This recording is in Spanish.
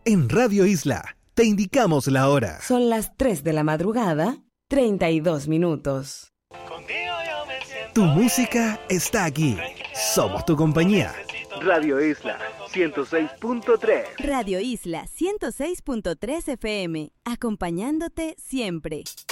En Radio Isla te indicamos la hora. Son las 3 de la madrugada, 32 minutos. Tu música está aquí. Somos tu compañía. Radio Isla 106.3. Radio Isla 106.3 FM, acompañándote siempre.